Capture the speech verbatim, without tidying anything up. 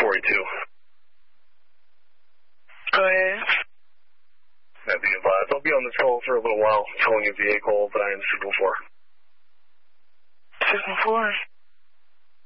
forty-two. Go ahead. That'd be advised. I'll be on this call for a little while, towing a vehicle, but I am signal four. Signal four.